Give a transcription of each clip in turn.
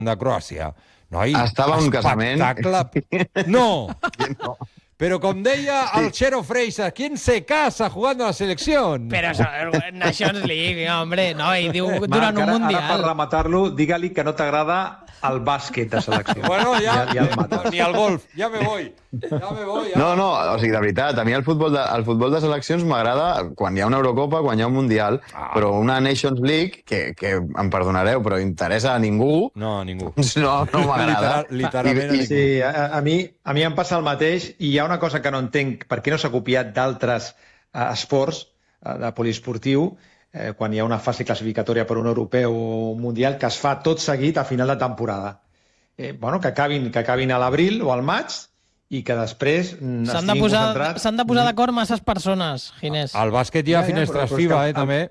de Croàcia. Noi, estava a un casament. espectacle... No! No. Pero como decía el Chero Fraser, ¿quién se casa jugando a la selección? Però Nations League, hombre, no, i diu durant un mundial. Ara, per rematar-lo, digue-li que no t'agrada el bàsquet de selecció. Bueno, ja el mates. ni al golf, ja me voy. Ja. No, o sigui, de veritat, a mi el futbol de seleccions m'agrada quan hi ha una Eurocopa, quan hi ha un Mundial, però una Nations League, que em perdonareu, però interessa a ningú... No, a ningú. No m'agrada. Literalment a ningú. Sí, a mi em passa el mateix, i hi ha una cosa que no entenc, per què no s'ha copiat d'altres esports de poliesportiu, quan hi ha una fase classificatòria per un europeu o un mundial, que es fa tot seguit a final de temporada. Que acabin a l'abril o al maig, i que després estiguin concentrats... S'han de posar d'acord masses persones, Ginés. Al bàsquet hi ha finestres FIBA, també.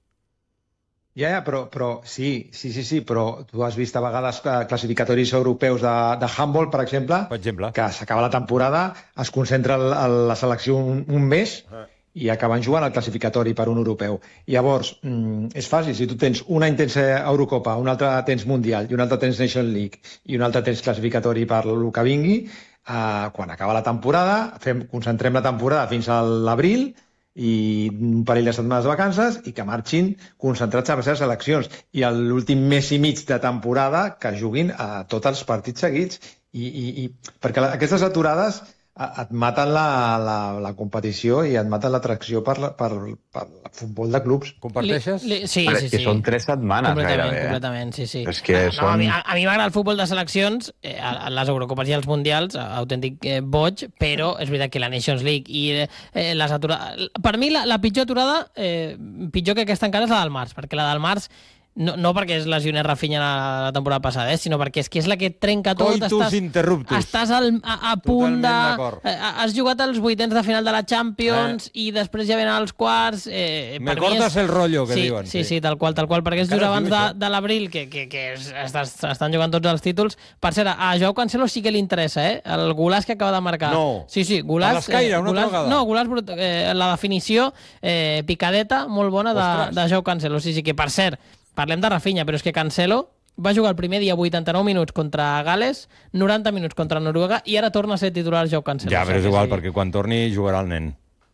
Però sí, però tu has vist a vegades classificatoris europeus de handball, per exemple, que s'acaba la temporada, es concentra la selecció un mes i acaben jugant al classificatori per un europeu. Llavors, és fàcil, si tu tens un any tens Eurocopa, un altre tens Mundial, i un altre tens Nation League, i un altre tens classificatori per el que vingui, quan acaba la temporada, concentrem la temporada fins a l'abril, i un parell de setmanes de vacances, i que marxin concentrats a les seves seleccions, i l'últim mes i mig de temporada que juguin a tots els partits seguits, perquè aquestes aturades et maten la competició i et maten l'atracció per el futbol de clubs. Comparteixes? Sí. Que són 3 setmanes gairebé. Completament, sí. És que a mi m'agrada el futbol de seleccions, les Eurocopes i els Mundials, autèntic boig, però és veritat que la Nations League i les aturades... Per mi la pitjor aturada, pitjor que aquesta encara, és la del març, perquè la del març no perquè es lesionés Rafinha la temporada passada, sinó perquè és la que trenca tot. Coitus interruptus. Estàs a punt de... Has jugat els vuitens de final de la Champions i després ja venen els quarts. Me cortas el rollo, que diuen. Sí, tal qual, perquè és just abans de l'abril, que estan jugant tots els títols. Per cert, a Joao Cancelo sí que li interessa, el golaç que acaba de marcar. No. Sí, golaç. A l'escaire, una altra vegada. No, golaç, la definició, picadeta, molt bona de Joao Cancelo. Sí, que per cert, parlem de Rafinha, però és que Cancelo va jugar el primer dia 89 minuts contra Gales, 90 minuts contra Noruega, i ara torna a ser titular Joao Cancelo. Ja, però és igual, perquè quan torni jugarà el nen.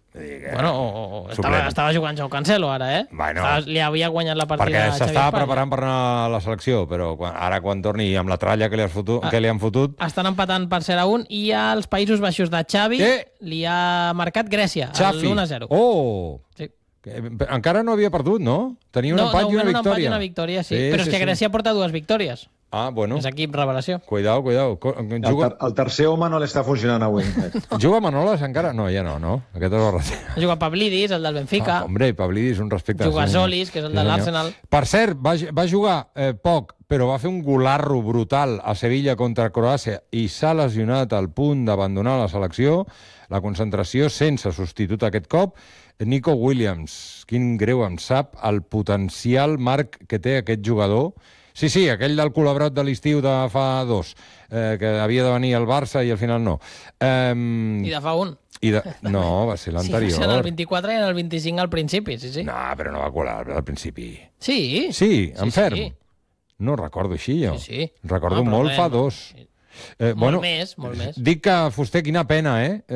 Bueno, estava jugant Joao Cancelo ara, Bueno, li havia guanyat la partida. Perquè s'estava preparant per anar a la selecció, però ara quan torni amb la tralla que li han fotut... Estan empatant per 0-1 i als Països Baixos de Xavi li ha marcat Grècia, l'1-0. Oh! Sí. Encara no havia perdut, no? Tenia un empat i una victòria. Un empat i una victòria, sí. Però és que Grècia porta 2 victòries. Ah, bueno. És equip revelació. Cuidao. El tercer home no l'està funcionant avui. Juga Manolas encara? No, ja no. Aquest és el recer. Juga Pavlidis, el del Benfica. Hombre, Pavlidis, un respecte. Juga Solis, que és el de l'Arsenal. Per cert, va jugar poc, però va fer un golarro brutal a Sevilla contra Croàcia i s'ha lesionat al punt d'abandonar la selecció, la concentració sense substitut aquest cop. Nico Williams, quin greu em sap el potencial marc que té aquest jugador. Sí, aquell del colabrot de l'estiu de fa 2, que havia de venir al Barça i al final no. I de fa 1. No, va ser l'anterior. Sí, va ser en el 24 i en el 25 al principi, sí. No, però no va colar al principi. Sí. Sí, en ferm. No recordo així, jo. Sí. Recordo molt fa 2. Molt més. Dic que, Fuster, quina pena,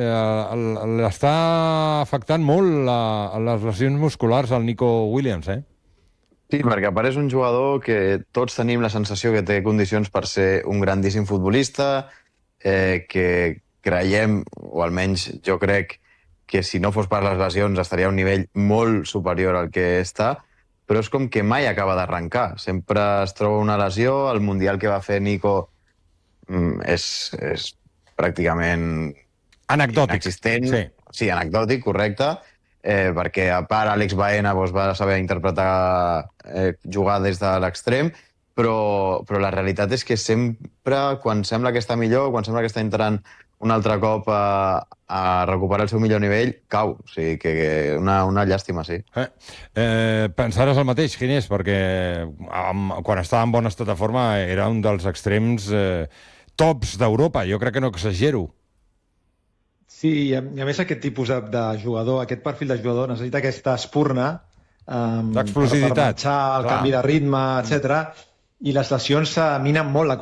l'està afectant molt les lesions musculars al Nico Williams, Sí, perquè a part és un jugador que tots tenim la sensació que té condicions per ser un grandíssim futbolista, que creiem, o almenys jo crec, que si no fos per les lesions estaria a un nivell molt superior al que està, però és com que mai acaba d'arrencar. Sempre es troba una lesió, el Mundial que va fer Nico és pràcticament anecdòtic. Inexistent. Sí, anecdòtic, correcte, perquè a part Àlex Baena va saber interpretar jugar des de l'extrem, però la realitat és que sempre, quan sembla que està millor, quan sembla que està entrant un altre cop a recuperar el seu millor nivell, cau. O sigui, que una llàstima, sí. Pensaràs el mateix, Ginés, perquè quan estava en bon estat de forma era un dels extrems tops d'Europa. Jo crec que no exagero. Sí, i a més aquest tipus de jugador, aquest perfil de jugador necessita aquesta espurna l'explosivitat, per marxar, el canvi de ritme, etc. i les lesions minen molt la